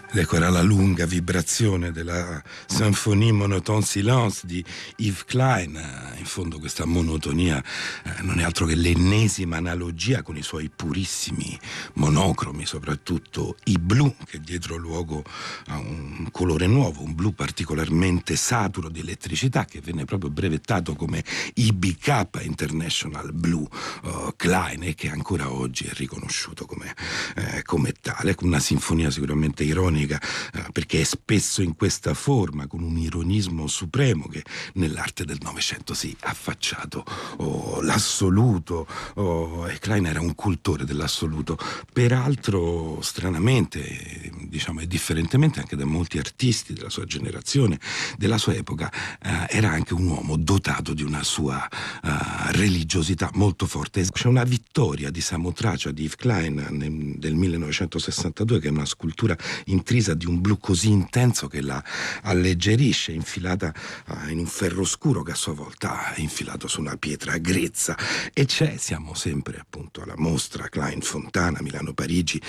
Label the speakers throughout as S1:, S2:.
S1: Ecco, era la lunga vibrazione della Symphonie monotone silence di Yves Klein. In fondo questa monotonia non è altro che l'ennesima analogia con i suoi purissimi monocromi, soprattutto i blu, che dietro luogo a un colore nuovo, un blu particolarmente saturo di elettricità, che venne proprio brevettato come IBK, International Blue Klein, e che ancora oggi è riconosciuto come tale. Una sinfonia sicuramente ironica, perché è spesso in questa forma, con un ironismo supremo, che nell'arte del Novecento si è affacciato l'assoluto, e Klein era un cultore dell'assoluto, peraltro stranamente, diciamo, e differentemente anche da molti artisti della sua generazione, della sua epoca. Era anche un uomo dotato di una sua religiosità molto forte. C'è una Vittoria di Samotracia di Yves Klein del 1962, che è una scultura intrisa di un blu così intenso che la alleggerisce, infilata in un ferro scuro che a sua volta è infilato su una pietra grezza. E siamo sempre appunto alla mostra Klein Fontana, Milano-Parigi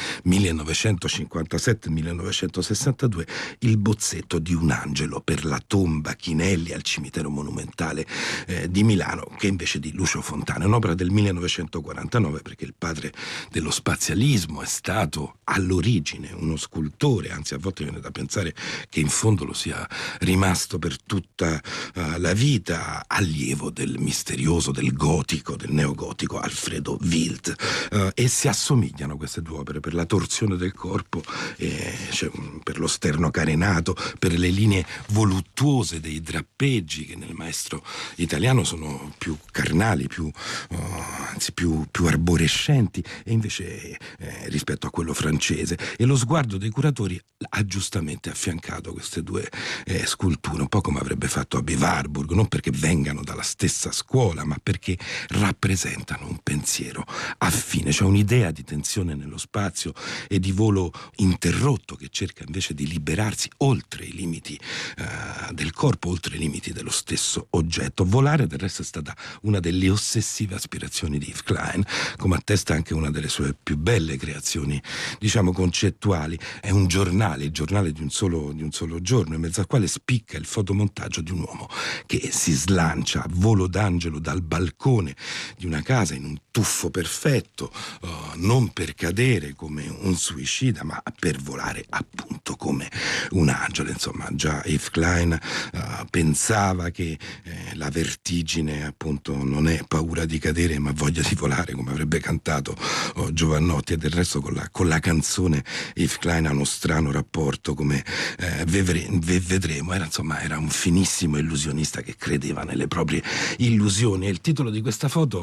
S1: 1957-1962, il bozzetto di un angelo per la tomba Chinelli al cimitero monumentale di Milano, che invece di Lucio Fontana è un'opera del 1949, perché il padre dello spazialismo è stato all'origine uno scultore, anzi a volte viene da pensare che in fondo lo sia rimasto per tutta la vita, allievo del misterioso, del gotico, del neogotico Alfredo Wild, e si assomigliano queste due opere per la torsione del corpo, per lo sterno carenato, per le linee voluttuose dei drappeggi, che nel maestro italiano sono più carnali, anzi più arborescenti, e invece rispetto a quello francese. E lo sguardo dei curatori ha giustamente affiancato queste due sculture, un po' come avrebbe fatto Aby Warburg, non perché vengano dalla stessa scuola, ma perché rappresentano un pensiero affine, cioè un'idea di tensione nello spazio e di volo interrotto, che cerca invece di liberarsi oltre i limiti del corpo, oltre i limiti dello stesso oggetto. Volare, del resto, è stata una delle ossessive aspirazioni di Yves Klein, come attesta anche una delle sue più belle creazioni, diciamo, concettuali. È un giornale, il giornale di un solo giorno, in mezzo al quale spicca il fotomontaggio di un uomo che si slancia a volo d'angelo dal balcone di una casa in un tuffo perfetto, non per cadere come un suicida, ma per volare appunto come un angelo. Insomma, già Yves Klein pensava che la vertigine appunto non è paura di cadere, ma voglia di volare, come avrebbe cantato Giovannotti. E del resto con la canzone Yves Klein ha uno strano rapporto, come vedremo. Era un finissimo illusionista che credeva nelle proprie illusioni. E il titolo di questa foto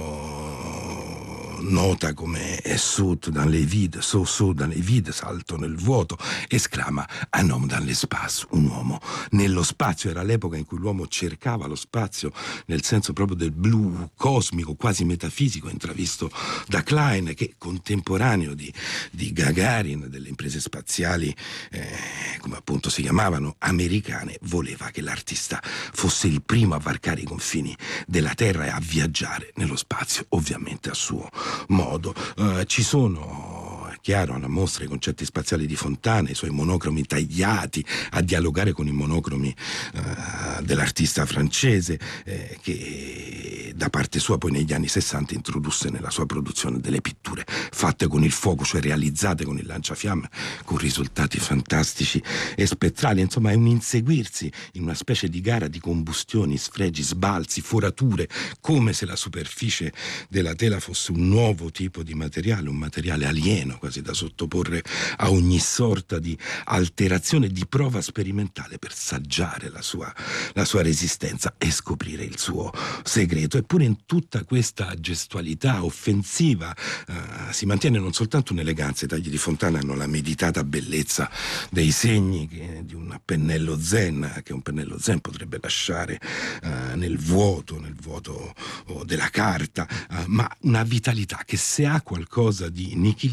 S1: nota come saute dans les vides, saut dans les vides, salto nel vuoto, esclama un homme dans l'espace, un uomo nello spazio. Era l'epoca in cui l'uomo cercava lo spazio nel senso proprio del blu cosmico, quasi metafisico, intravisto da Klein, che contemporaneo di Gagarin, delle imprese spaziali come appunto si chiamavano, americane, voleva che l'artista fosse il primo a varcare i confini della Terra e a viaggiare nello spazio, ovviamente a suo modo. Ci sono, è chiaro, alla mostra i concetti spaziali di Fontana, i suoi monocromi tagliati a dialogare con i monocromi dell'artista francese, che da parte sua poi negli anni 60 introdusse nella sua produzione delle pitture fatte con il fuoco, cioè realizzate con il lanciafiamme, con risultati fantastici e spettrali. Insomma, è un inseguirsi in una specie di gara di combustioni, sfregi, sbalzi, forature, come se la superficie della tela fosse un nuovo tipo di materiale, un materiale alieno, quasi da sottoporre a ogni sorta di alterazione, di prova sperimentale per saggiare la sua resistenza e scoprire il suo segreto. Eppure in tutta questa gestualità offensiva si mantiene non soltanto un'eleganza. I tagli di Fontana hanno la meditata bellezza dei segni di un pennello zen, che un pennello zen potrebbe lasciare nel vuoto della carta, ma una vitalità che, se ha qualcosa di nichilistico,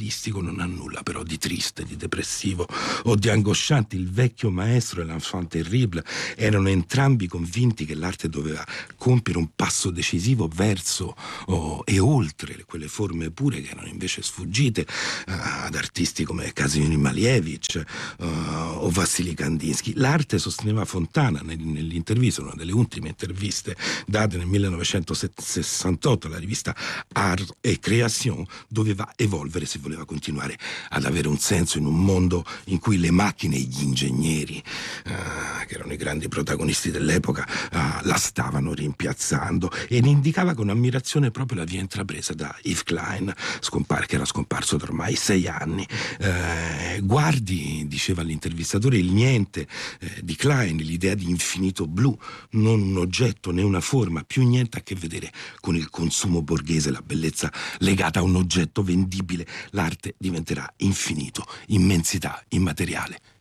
S1: non ha nulla però di triste, di depressivo o di angosciante. Il vecchio maestro e l'enfant terrible erano entrambi convinti che l'arte doveva compiere un passo decisivo verso e oltre quelle forme pure che erano invece sfuggite ad artisti come Kazimierz Malevich o Vassili Kandinsky. L'arte, sosteneva Fontana nell'intervista, una delle ultime interviste date nel 1968 alla rivista Art et Création, doveva evolvere se voleva continuare ad avere un senso in un mondo in cui le macchine e gli ingegneri, che erano i grandi protagonisti dell'epoca, la stavano rimpiazzando, e ne indicava con ammirazione proprio la via intrapresa da Yves Klein, che era scomparso da ormai 6 anni. Guardi, diceva l'intervistatore, il niente di Klein, l'idea di infinito blu, non un oggetto né una forma, più niente a che vedere con il consumo borghese, la bellezza legata a un oggetto vendibile. L'arte diventerà infinito, immensità immateriale.